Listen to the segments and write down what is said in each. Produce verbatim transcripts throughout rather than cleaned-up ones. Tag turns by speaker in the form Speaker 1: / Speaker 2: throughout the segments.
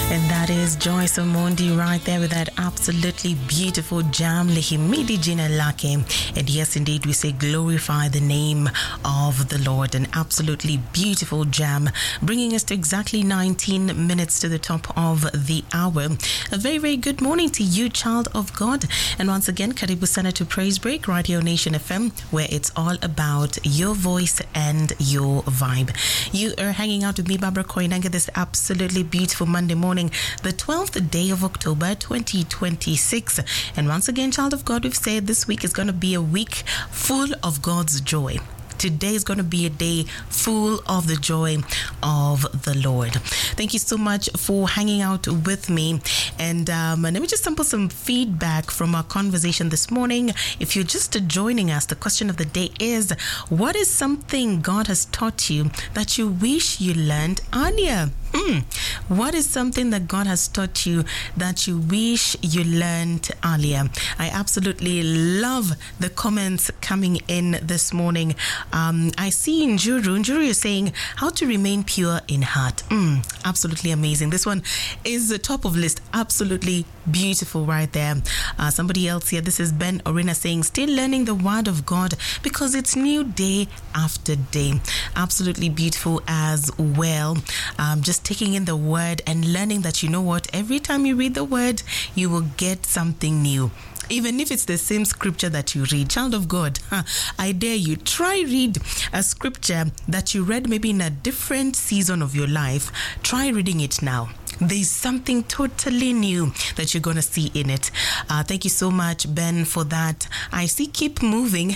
Speaker 1: And that is Joyce Omondi right there with that absolutely beautiful jam, Lihimidi Jina Lake. And yes, indeed, we say glorify the name of the Lord. An absolutely beautiful jam, bringing us to exactly nineteen minutes to the top of the hour. A very, very good morning to you, child of God. And once again, Karibu Sana to Praise Break, Radio Nation F M, where it's all about your voice and your vibe. You are hanging out with me, Barbara Koinange, this absolutely beautiful Monday morning, the twelfth day of October twenty twenty-six. And once again, child of God, we've said this week is going to be a week full of God's joy. Today is going to be a day full of the joy of the Lord. Thank you so much for hanging out with me. And um, let me just sample some feedback from our conversation this morning. If you're just joining us, the question of the day is, what is something God has taught you that you wish you learned earlier? Hmm. What is something that God has taught you that you wish you learned earlier? I absolutely love the comments coming in this morning. Um, I see Njuru. Njuru is saying how to remain pure in heart. Mm, absolutely amazing. This one is the top of list. Absolutely beautiful right there. Uh, somebody else here. This is Ben Orina saying still learning the word of God because it's new day after day. Absolutely beautiful as well. Um, just taking in the word and learning that, you know what, every time you read the word, you will get something new. Even if it's the same scripture that you read. Child of God, huh, I dare you, try read a scripture that you read maybe in a different season of your life. Try reading it now. There's something totally new that you're going to see in it. Uh, thank you so much, Ben, for that. I see keep moving.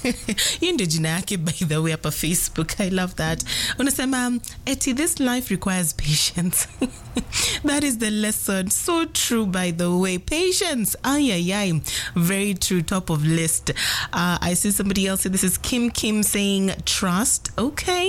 Speaker 1: You know, Jinake, by the way, up on Facebook. I love that. Unasema, Eti, this life requires patience. That is the lesson. So true, by the way. Patience. Ay, ay, ay. Very true. Top of list. Uh, I see somebody else. This is Kim Kim saying trust. Okay.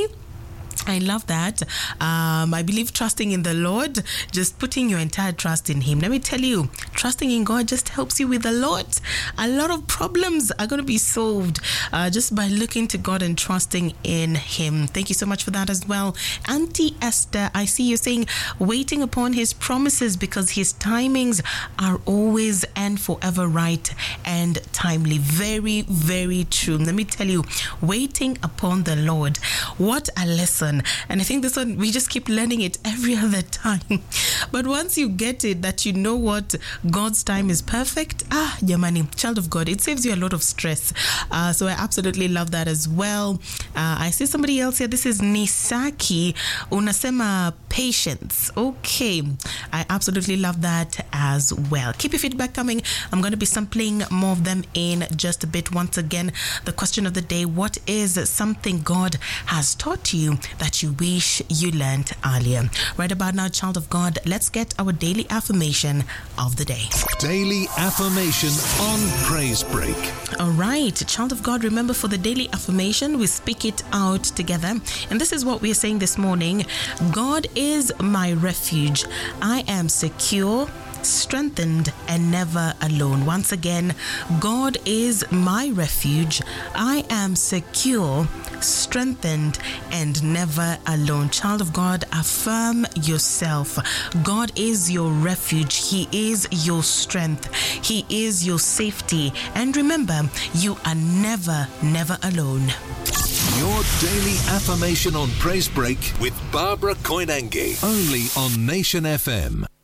Speaker 1: I love that. Um, I believe trusting in the Lord, just putting your entire trust in Him. Let me tell you, trusting in God just helps you with a lot. A lot of problems are going to be solved uh, just by looking to God and trusting in Him. Thank you so much for that as well. Auntie Esther, I see you saying waiting upon His promises because His timings are always and forever right and timely. Very, very true. Let me tell you, waiting upon the Lord. What a lesson. And I think this one, we just keep learning it every other time. But once you get it, that you know what, God's time is perfect. Ah, Yamani, child of God, it saves you a lot of stress. Uh, so I absolutely love that as well. Uh, I see somebody else here. This is Nisaki. Unasema patience. Okay. I absolutely love that as well. Keep your feedback coming. I'm going to be sampling more of them in just a bit. Once again, the question of the day, what is something God has taught you that you wish you learned earlier? Right about now, child of God, let's get our daily affirmation of the day.
Speaker 2: Daily affirmation on Praise Break.
Speaker 1: All right, child of God, remember for the daily affirmation, we speak it out together. And this is what we are saying this morning. God is my refuge. I am secure, strengthened, and never alone. Once again, God is my refuge. I am secure, strengthened, and never alone. Child of God, affirm yourself. God is your refuge. He is your strength. He is your safety. And remember, you are never, never alone.
Speaker 2: Your daily affirmation on Praise Break with Barbara Koinange. Only on Nation F M.